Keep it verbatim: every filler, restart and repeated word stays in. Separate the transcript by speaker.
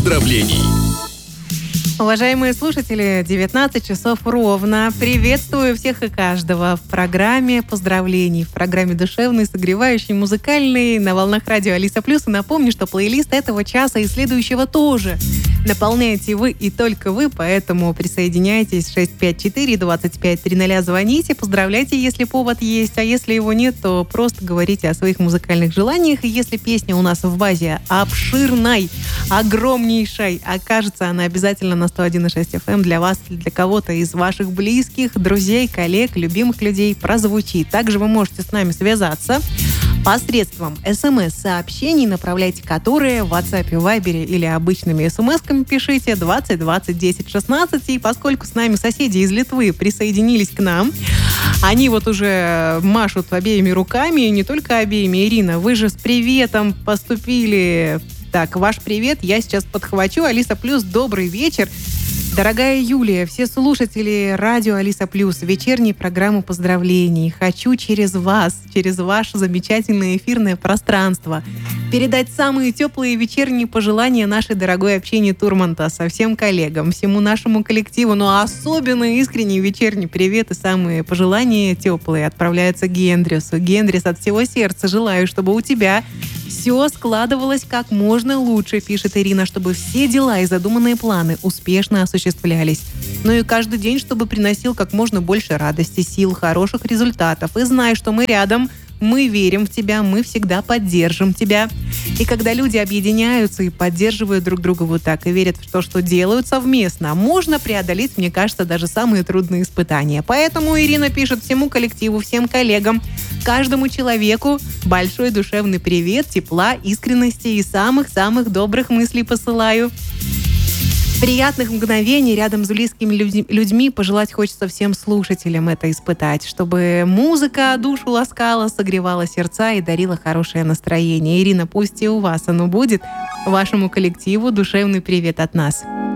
Speaker 1: поздравлений.
Speaker 2: Уважаемые слушатели, девятнадцать часов ровно. Приветствую всех и каждого в программе поздравлений, в программе душевной, согревающей, музыкальной на волнах радио Алиса Плюс. И напомню, что плейлист этого часа и следующего тоже наполняете вы и только вы, поэтому присоединяйтесь. Шесть пять четыре двадцать пять тридцать, звоните, поздравляйте, если повод есть, а если его нет, то просто говорите о своих музыкальных желаниях. И если песня у нас в базе обширной, огромнейшей, окажется она обязательно на сто один и шесть эф эм для вас или для кого-то из ваших близких, друзей, коллег, любимых людей прозвучит. Также вы можете с нами связаться посредством смс-сообщений, направляйте которые в WhatsApp, Viber или обычными смс-ками пишите двадцать двадцать десять шестнадцать. И поскольку с нами соседи из Литвы присоединились к нам, они вот уже машут обеими руками, и не только обеими. Ирина, вы же с приветом поступили. Так, ваш привет я сейчас подхвачу. Алиса Плюс, добрый вечер. Дорогая Юлия, все слушатели радио Алиса Плюс, вечерней программы поздравлений. Хочу через вас, через ваше замечательное эфирное пространство передать самые теплые вечерние пожелания нашей дорогой общине Турманта со всем коллегам, всему нашему коллективу. Но особенно искренний вечерний привет и самые пожелания теплые отправляются Гендрису. Гендрис, от всего сердца желаю, чтобы у тебя все складывалось как можно лучше, пишет Ирина, чтобы все дела и задуманные планы успешно осуществлялись. Ну и каждый день, чтобы приносил как можно больше радости, сил, хороших результатов. И знай, что мы рядом, мы верим в тебя, мы всегда поддержим тебя. И когда люди объединяются и поддерживают друг друга вот так, и верят в то, что делают совместно, можно преодолеть, мне кажется, даже самые трудные испытания. Поэтому Ирина пишет всему коллективу, всем коллегам, каждому человеку большой душевный привет, тепла, искренности и самых-самых добрых мыслей посылаю. Приятных мгновений рядом с близкими людьми пожелать хочется всем слушателям это испытать, чтобы музыка душу ласкала, согревала сердца и дарила хорошее настроение. Ирина, пусть и у вас оно будет. Вашему коллективу душевный привет от нас.